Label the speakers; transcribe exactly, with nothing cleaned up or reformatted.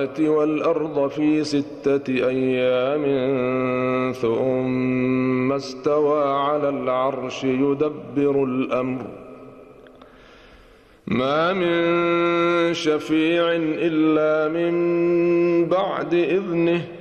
Speaker 1: السماوات والأرض في ستة أيام ثم استوى على العرش يدبر الأمر ما من شفيع إلا من بعد إذنه